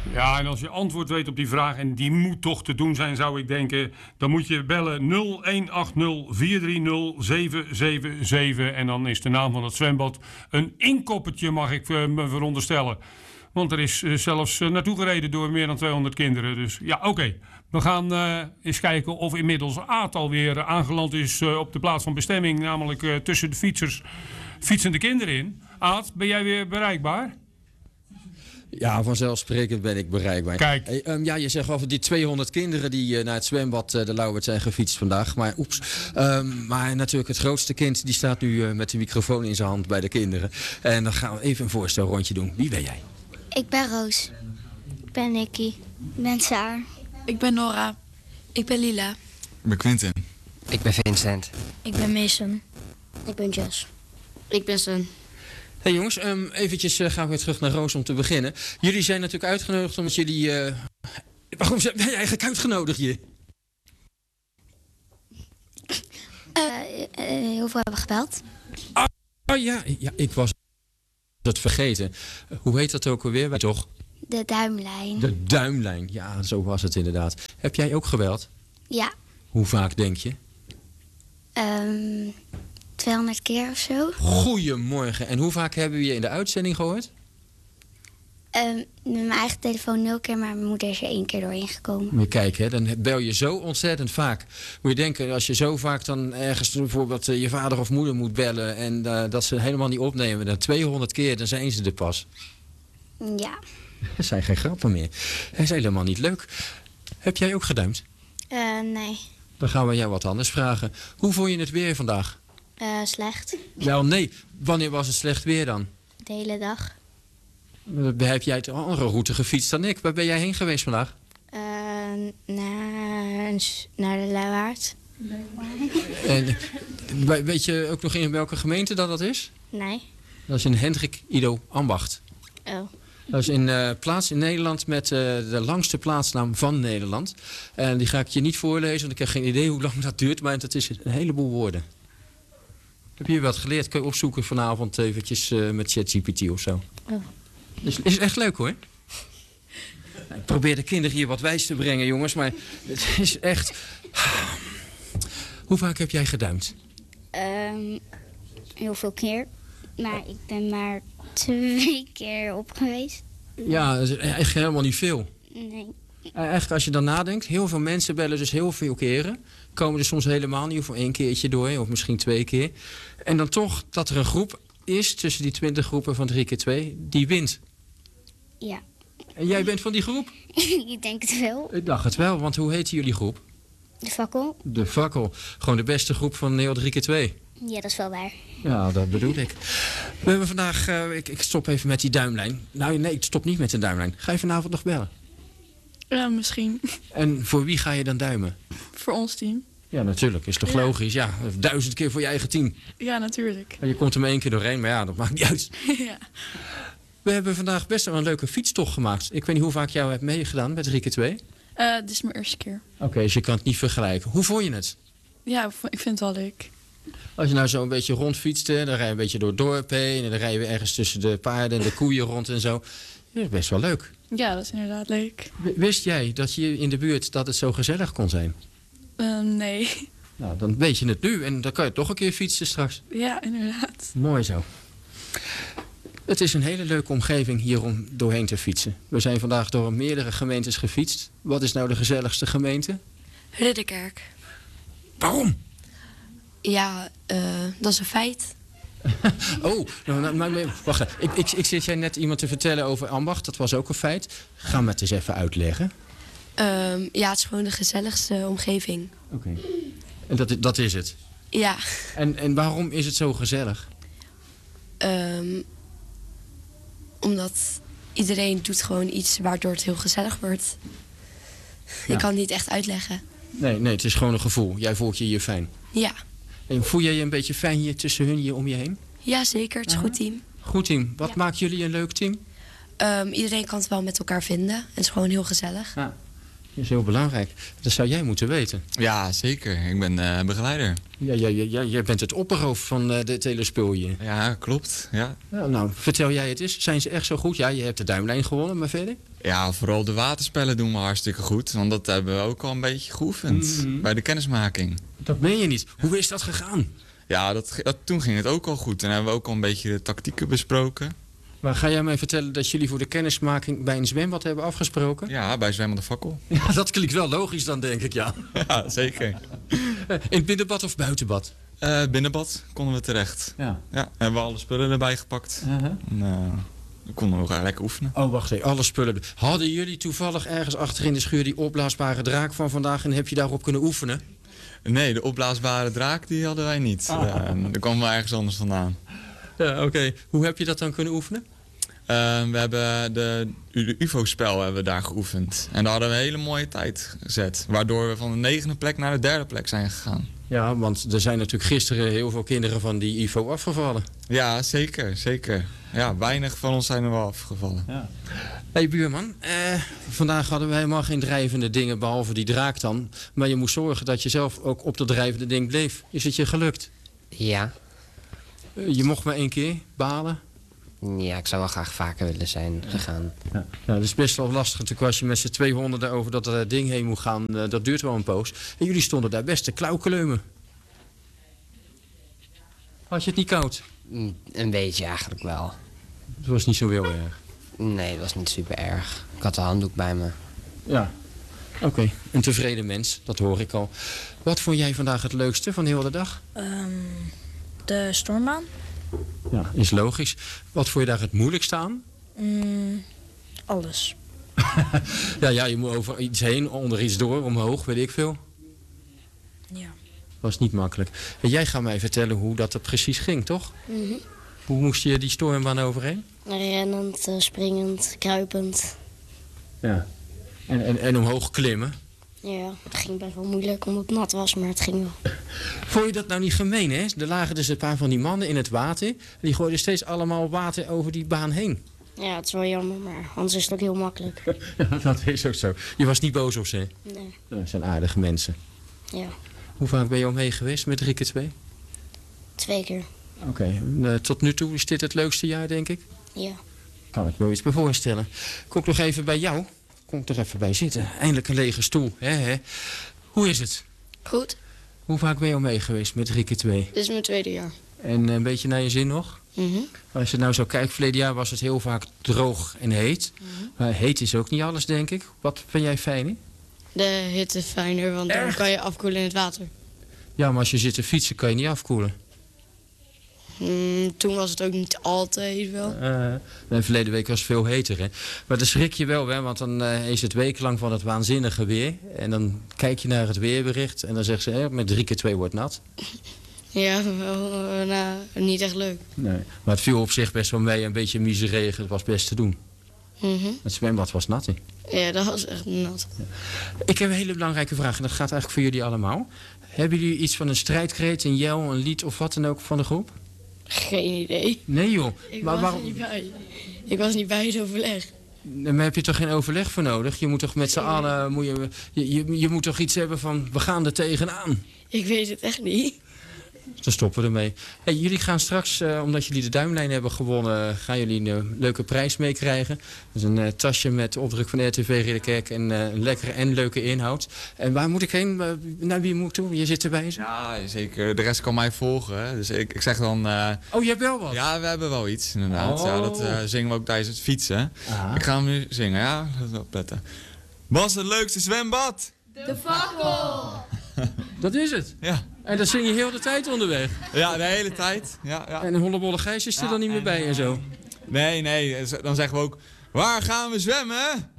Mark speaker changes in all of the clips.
Speaker 1: Ja, en als je antwoord weet op die vraag, en die moet toch te doen zijn, zou ik denken, dan moet je bellen 0180-430-777 en dan is de naam van het zwembad een inkoppertje, mag ik me veronderstellen. Want er is zelfs naartoe gereden door meer dan 200 kinderen. Dus ja, oké. We gaan eens kijken of inmiddels Aad alweer aangeland is op de plaats van bestemming. Namelijk tussen de fietsende kinderen in. Aad, ben jij weer bereikbaar?
Speaker 2: Ja, vanzelfsprekend ben ik bereikbaar.
Speaker 1: Kijk.
Speaker 2: Hey, ja, je zegt over die 200 kinderen die naar het zwembad de Lauwert zijn gefietst vandaag. Maar maar natuurlijk het grootste kind die staat nu met de microfoon in zijn hand bij de kinderen. En dan gaan we even een voorstelrondje doen. Wie ben jij?
Speaker 3: Ik ben Roos.
Speaker 4: Ik ben Nicky.
Speaker 3: Ik ben Saar.
Speaker 5: Ik ben Nora.
Speaker 6: Ik ben Lila.
Speaker 7: Ik ben Quinten.
Speaker 8: Ik ben Vincent.
Speaker 4: Ik ben Mason.
Speaker 3: Ik ben Jess.
Speaker 6: Ik ben Sun.
Speaker 2: Hey jongens, eventjes gaan we weer terug naar Roos om te beginnen. Jullie zijn natuurlijk uitgenodigd omdat jullie... Waarom ben jij eigenlijk uitgenodigd hier?
Speaker 3: Heel veel hebben gebeld.
Speaker 2: Ja, ik was het vergeten. Hoe heet dat ook alweer? Toch?
Speaker 3: De duimlijn.
Speaker 2: De duimlijn, ja, zo was het inderdaad. Heb jij ook gebeld?
Speaker 3: Ja.
Speaker 2: Hoe vaak denk je?
Speaker 3: 200 keer of zo.
Speaker 2: Goedemorgen. En hoe vaak hebben we je in de uitzending gehoord?
Speaker 3: Met mijn eigen telefoon 0 keer, maar mijn moeder is er 1 keer doorheen gekomen.
Speaker 2: Moet je kijken, hè? Dan bel je zo ontzettend vaak. Moet je denken, als je zo vaak dan ergens bijvoorbeeld je vader of moeder moet bellen en dat ze helemaal niet opnemen, dan 200 keer, dan zijn ze er pas.
Speaker 3: Ja.
Speaker 2: Dat zijn geen grappen meer. Dat is helemaal niet leuk. Heb jij ook geduimd?
Speaker 3: Nee.
Speaker 2: Dan gaan we jou wat anders vragen. Hoe vond je het weer vandaag?
Speaker 3: Slecht.
Speaker 2: Wel, nee. Wanneer was het slecht weer dan?
Speaker 3: De hele dag.
Speaker 2: Heb jij een andere route gefietst dan ik? Waar ben jij heen geweest vandaag?
Speaker 3: Naar de Lauwaard.
Speaker 2: En, weet je ook nog in welke gemeente dat is?
Speaker 3: Nee.
Speaker 2: Dat is in Hendrik Ido Ambacht.
Speaker 3: Oh.
Speaker 2: Dat is een plaats in Nederland met de langste plaatsnaam van Nederland. En die ga ik je niet voorlezen, want ik heb geen idee hoe lang dat duurt. Maar dat is een heleboel woorden. Heb je wat geleerd? Kun je opzoeken vanavond eventjes met ChatGPT of zo.
Speaker 3: Oh.
Speaker 2: Is echt leuk hoor. Ik probeer de kinderen hier wat wijs te brengen, jongens. Maar het is echt... Hoe vaak heb jij geduimd?
Speaker 3: Heel veel keer. Maar ik ben maar 2 keer op geweest.
Speaker 2: Ja, dat is echt helemaal niet veel.
Speaker 3: Nee.
Speaker 2: Eigenlijk als je dan nadenkt, heel veel mensen bellen dus heel veel keren. Komen er soms helemaal niet of 1 keertje door, of misschien 2 keer. En dan toch dat er een groep is tussen die 20 groepen van 3 keer 2 die wint.
Speaker 3: Ja.
Speaker 2: En jij bent van die groep?
Speaker 3: Ik denk het wel.
Speaker 2: Ik dacht het wel, want hoe heet jullie groep?
Speaker 3: De fakkel?
Speaker 2: De Fakkel. Gewoon de beste groep van Neo 3 keer 2.
Speaker 3: Ja, dat is wel waar.
Speaker 2: Ja, dat bedoel ik. We hebben vandaag... ik stop even met die duimlijn. Nou, nee, ik stop niet met de duimlijn. Ga je vanavond nog bellen?
Speaker 5: Ja, misschien.
Speaker 2: En voor wie ga je dan duimen?
Speaker 5: Voor ons team.
Speaker 2: Ja, natuurlijk. Is toch logisch? Ja, 1000 keer voor je eigen team.
Speaker 5: Ja, natuurlijk.
Speaker 2: En je komt er maar 1 keer doorheen, maar ja, dat maakt niet uit.
Speaker 5: Ja.
Speaker 2: We hebben vandaag best wel een leuke fietstocht gemaakt. Ik weet niet hoe vaak jou hebt meegedaan met 3 keer 2.
Speaker 5: Dit is mijn eerste keer.
Speaker 2: Oké, dus je kan het niet vergelijken. Hoe vond je het?
Speaker 5: Ja, ik vind het wel leuk.
Speaker 2: Als je nou zo een beetje rondfietste, dan rij je een beetje door het dorp heen. En dan rij je weer ergens tussen de paarden en de koeien rond en zo. Dat is best wel leuk.
Speaker 5: Ja, dat is inderdaad leuk.
Speaker 2: Wist jij dat je in de buurt dat het zo gezellig kon zijn?
Speaker 5: Nee.
Speaker 2: Nou, dan weet je het nu en dan kan je toch een keer fietsen straks.
Speaker 5: Ja, inderdaad.
Speaker 2: Mooi zo. Het is een hele leuke omgeving hier om doorheen te fietsen. We zijn vandaag door meerdere gemeentes gefietst. Wat is nou de gezelligste gemeente?
Speaker 6: Ridderkerk.
Speaker 2: Waarom?
Speaker 6: Ja, dat is een feit.
Speaker 2: Oh, wacht even. Ik zit jij net iemand te vertellen over Ambacht. Dat was ook een feit. Ga me het eens even uitleggen.
Speaker 6: Ja, het is gewoon de gezelligste omgeving.
Speaker 2: Oké. En dat is het?
Speaker 6: Ja.
Speaker 2: En waarom is het zo gezellig?
Speaker 6: Omdat iedereen doet gewoon iets waardoor het heel gezellig wordt.
Speaker 2: Ja.
Speaker 6: Ik kan het niet echt uitleggen.
Speaker 2: Nee, het is gewoon een gevoel. Jij voelt je hier fijn.
Speaker 6: Ja.
Speaker 2: En voel jij je een beetje fijn hier tussen hun hier om je heen?
Speaker 6: Ja, zeker. Het is een goed team.
Speaker 2: Goed team. Wat maakt jullie een leuk team?
Speaker 6: Iedereen kan het wel met elkaar vinden. En het is gewoon heel gezellig.
Speaker 2: Ja. Dat is heel belangrijk. Dat zou jij moeten weten.
Speaker 7: Ja, zeker. Ik ben begeleider.
Speaker 2: Ja, jij bent het opperhoofd van het hele spul hier.
Speaker 7: Ja, klopt. Ja.
Speaker 2: Ja, nou, vertel jij het eens. Zijn ze echt zo goed? Ja, je hebt de duimlijn gewonnen, maar verder?
Speaker 7: Ja, vooral de waterspellen doen we hartstikke goed. Want dat hebben we ook al een beetje geoefend bij de kennismaking.
Speaker 2: Dat meen je niet. Hoe is dat gegaan?
Speaker 7: Ja, toen ging het ook al goed. En hebben we ook al een beetje de tactieken besproken.
Speaker 2: Maar ga jij mij vertellen dat jullie voor de kennismaking bij een zwembad hebben afgesproken?
Speaker 7: Ja, bij Zwembad de Fakkel.
Speaker 2: Ja, dat klinkt wel logisch dan, denk ik, ja.
Speaker 7: Ja, zeker.
Speaker 2: In het binnenbad of buitenbad?
Speaker 7: Binnenbad konden we terecht.
Speaker 2: Ja.
Speaker 7: Ja, hebben we alle spullen erbij gepakt. En, dan konden we lekker oefenen.
Speaker 2: Oh, wacht even. Alle spullen. Hadden jullie toevallig ergens achter in de schuur die opblaasbare draak van vandaag en heb je daarop kunnen oefenen?
Speaker 7: Nee, de opblaasbare draak die hadden wij niet. Daar kwamen we ergens anders vandaan.
Speaker 2: Ja, oké. Hoe heb je dat dan kunnen oefenen?
Speaker 7: We hebben de UFO-spel hebben we daar geoefend. En daar hadden we een hele mooie tijd gezet. Waardoor we van de 9e plek naar de 3e plek zijn gegaan.
Speaker 2: Ja, want er zijn natuurlijk gisteren heel veel kinderen van die IFO afgevallen.
Speaker 7: Ja, zeker, zeker. Ja, weinig van ons zijn er wel afgevallen.
Speaker 2: Ja. Hey buurman, vandaag hadden we helemaal geen drijvende dingen behalve die draak dan. Maar je moest zorgen dat je zelf ook op dat drijvende ding bleef. Is het je gelukt?
Speaker 8: Ja.
Speaker 2: Je mocht maar 1 keer balen.
Speaker 8: Ja, ik zou wel graag vaker willen zijn gegaan.
Speaker 2: Ja. Nou, dat is best wel lastig natuurlijk als je met z'n 200 over dat ding heen moet gaan. Dat duurt wel een poos. En jullie stonden daar best te klauwkeleumen. Had je het niet koud?
Speaker 8: Een beetje eigenlijk wel.
Speaker 2: Het was niet zo heel erg.
Speaker 8: Nee, het was niet super erg. Ik had de handdoek bij me.
Speaker 2: Ja. Oké, een tevreden mens, dat hoor ik al. Wat vond jij vandaag het leukste van de hele dag?
Speaker 4: De stormbaan.
Speaker 2: Ja, is logisch. Wat vond je daar het moeilijkste aan?
Speaker 4: Alles.
Speaker 2: Ja, je moet over iets heen, onder iets door, omhoog, weet ik veel.
Speaker 4: Ja.
Speaker 2: Was niet makkelijk. En jij gaat mij vertellen hoe dat er precies ging, toch? Hoe moest je die stormbaan overheen?
Speaker 3: Rennend, springend, kruipend.
Speaker 2: Ja. En omhoog klimmen?
Speaker 3: Ja, het ging best wel moeilijk omdat het nat was, maar het ging wel.
Speaker 2: Vond je dat nou niet gemeen, hè? Er lagen dus een paar van die mannen in het water. En die gooiden steeds allemaal water over die baan heen.
Speaker 3: Ja, het is wel jammer, maar anders is het ook heel makkelijk.
Speaker 2: Ja, dat is ook zo. Je was niet boos op ze?
Speaker 3: Nee.
Speaker 2: Dat zijn aardige mensen.
Speaker 3: Ja,
Speaker 2: Hoe vaak ben je omheen geweest met 3 keer 2?
Speaker 3: 2 keer.
Speaker 2: Oké. Tot nu toe is dit het leukste jaar, denk ik?
Speaker 3: Ja.
Speaker 2: Kan ik me wel iets bij voorstellen. Kom ik nog even bij jou. Kom ik er even bij zitten. Eindelijk een lege stoel. Hè? Hoe is het?
Speaker 6: Goed,
Speaker 2: Hoe vaak ben je omheen geweest met 3 keer 2?
Speaker 6: dit is mijn 2e jaar.
Speaker 2: En een beetje naar je zin nog? Als je nou zo kijkt, verleden jaar was het heel vaak droog en heet. Maar heet is ook niet alles, denk ik. Wat vind jij fijn, hè?
Speaker 6: De hitte fijner, want dan kan je afkoelen in het water.
Speaker 2: Ja, maar als je zit te fietsen, kan je niet afkoelen.
Speaker 6: Toen was het ook niet altijd wel.
Speaker 2: En verleden week was het veel heter, hè. Maar dan schrik je wel, hè, want dan is het wekenlang van het waanzinnige weer. En dan kijk je naar het weerbericht en dan zegt ze, met 3 keer 2 wordt nat.
Speaker 6: Ja, wel, niet echt leuk.
Speaker 2: Nee. Maar het viel op zich best wel mee, een beetje miseregen, het was best te doen. Het zwembad was nat, hè.
Speaker 6: Ja, dat was echt nat.
Speaker 2: Ik heb een hele belangrijke vraag en dat gaat eigenlijk voor jullie allemaal. Hebben jullie iets van een strijdkreet, een yell, een lied of wat dan ook van de groep?
Speaker 6: Geen idee.
Speaker 2: Nee joh.
Speaker 6: Ik
Speaker 2: Maar
Speaker 6: was
Speaker 2: waarom?
Speaker 6: er niet bij. Ik was niet bij het overleg.
Speaker 2: Maar heb je toch geen overleg voor nodig? Je moet toch met z'n allen... Je moet toch iets hebben van, we gaan er tegenaan.
Speaker 6: Ik weet het echt niet.
Speaker 2: Dan stoppen we ermee. Hey, jullie gaan straks, omdat jullie de duimlijn hebben gewonnen... gaan jullie een leuke prijs meekrijgen. Dat is een tasje met opdruk van RTV Ridderkerk... en een lekkere en leuke inhoud. En waar moet ik heen? Naar wie moet ik toe? Je zit erbij.
Speaker 7: Ja, zeker. De rest kan mij volgen. Hè. Dus ik zeg dan...
Speaker 2: Oh, je hebt wel wat?
Speaker 7: Ja, we hebben wel iets, inderdaad.
Speaker 2: Oh.
Speaker 7: Ja, dat zingen we ook tijdens het fietsen.
Speaker 2: Aha.
Speaker 7: Ik ga hem nu zingen, ja? Dat is wel prettig. Was het leukste zwembad?
Speaker 2: Dat is het.
Speaker 7: Ja.
Speaker 2: En dat zing je heel de tijd onderweg.
Speaker 7: Ja, de hele tijd. Ja.
Speaker 2: En een hollebolle Gijs is er dan niet meer bij en zo.
Speaker 7: Nee. Dan zeggen we ook... Waar gaan we zwemmen?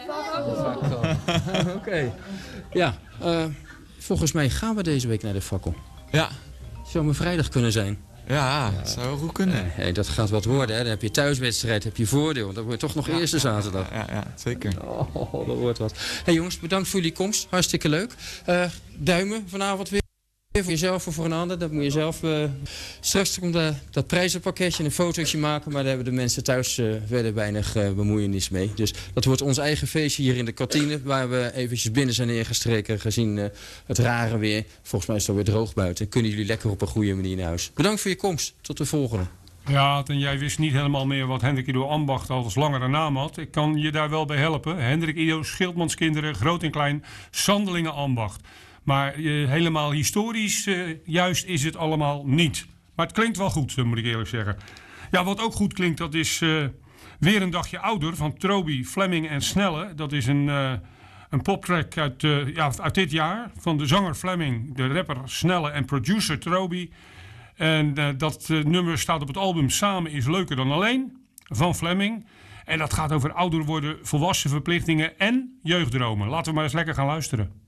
Speaker 2: Oké. Ja, volgens mij gaan we deze week naar de fakkel.
Speaker 7: Ja.
Speaker 2: Zou maar vrijdag kunnen zijn.
Speaker 7: Ja, dat zou wel goed kunnen.
Speaker 2: Hey, dat gaat wat worden, hè. Dan heb je thuiswedstrijd, heb je voordeel. Dan wordt toch nog eerste zaterdag.
Speaker 7: Ja, zeker.
Speaker 2: Oh, dat wordt wat. Hey jongens, bedankt voor jullie komst. Hartstikke leuk. Duimen vanavond weer. Voor jezelf of voor een ander, dat moet je zelf... Straks komt dat prijzenpakketje en een fotootje maken... maar daar hebben de mensen thuis verder weinig bemoeienis mee. Dus dat wordt ons eigen feestje hier in de kantine... waar we eventjes binnen zijn neergestreken gezien het rare weer. Volgens mij is het alweer droog buiten. Kunnen jullie lekker op een goede manier naar huis. Bedankt voor je komst. Tot de volgende.
Speaker 1: Ja, en jij wist niet helemaal meer wat Hendrik Ido Ambacht al als langere naam had. Ik kan je daar wel bij helpen. Hendrik Ido, Schildmanskinderen, Groot en Klein, Sandelingen Ambacht. Maar helemaal historisch juist is het allemaal niet. Maar het klinkt wel goed, moet ik eerlijk zeggen. Ja, wat ook goed klinkt, dat is Weer een dagje ouder van Troby, Fleming en Snelle. Dat is een poptrack uit dit jaar van de zanger Fleming, de rapper Snelle en producer Troby. En dat nummer staat op het album Samen is leuker dan alleen van Fleming. En dat gaat over ouder worden, volwassen verplichtingen en jeugddromen. Laten we maar eens lekker gaan luisteren.